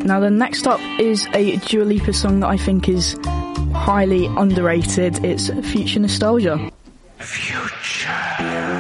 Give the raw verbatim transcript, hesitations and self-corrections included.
Now the next up is a Dua Lipa song that I think is highly underrated. It's Future Nostalgia. Future.